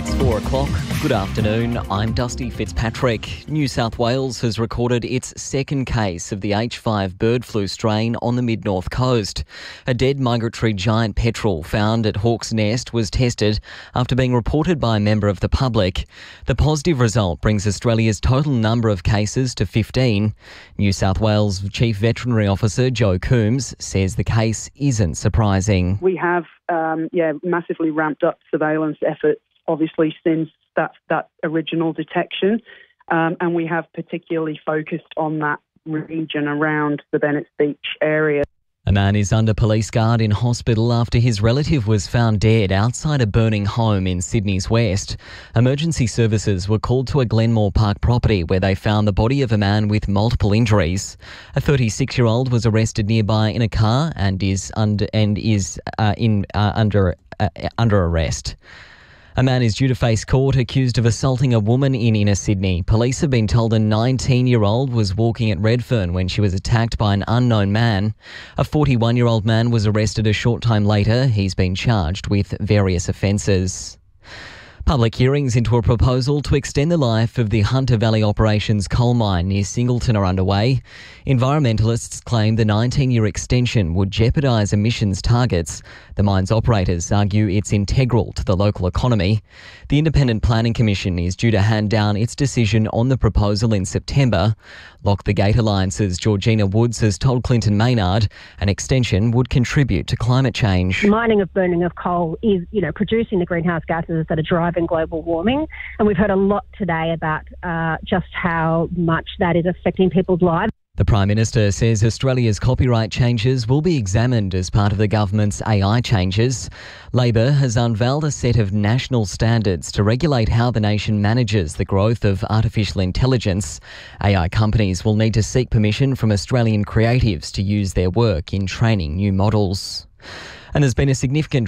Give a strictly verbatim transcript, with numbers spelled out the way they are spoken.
It's four o'clock. Good afternoon. I'm Dusty Fitzpatrick. New South Wales has recorded its second case of the H five bird flu strain on the mid-north coast. A dead migratory giant petrel found at Hawk's Nest was tested after being reported by a member of the public. The positive result brings Australia's total number of cases to fifteen. New South Wales Chief Veterinary Officer Joe Coombs says the case isn't surprising. We have um, yeah, massively ramped up surveillance efforts, obviously, since that, that original detection. Um, and we have particularly focused on that region around the Bennetts Beach area. A man is under police guard in hospital after his relative was found dead outside a burning home in Sydney's west. Emergency services were called to a Glenmore Park property where they found the body of a man with multiple injuries. A thirty-six-year-old was arrested nearby in a car and is under and is uh, in uh, under uh, under arrest. A man is due to face court accused of assaulting a woman in inner Sydney. Police have been told a nineteen-year-old was walking at Redfern when she was attacked by an unknown man. A forty-one-year-old man was arrested a short time later. He's been charged with various offences. Public hearings into a proposal to extend the life of the Hunter Valley Operations coal mine near Singleton are underway. Environmentalists claim the nineteen-year extension would jeopardise emissions targets. The mine's operators argue it's integral to the local economy. The Independent Planning Commission is due to hand down its decision on the proposal in September. Lock the Gate Alliance's Georgina Woods has told Clinton Maynard an extension would contribute to climate change. The mining of burning of coal is, you know, producing the greenhouse gases that are driving global warming. And we've heard a lot today about uh, just how much that is affecting people's lives. The Prime Minister says Australia's copyright changes will be examined as part of the government's A I changes. Labor has unveiled a set of national standards to regulate how the nation manages the growth of artificial intelligence. A I companies will need to seek permission from Australian creatives to use their work in training new models. And there's been a significant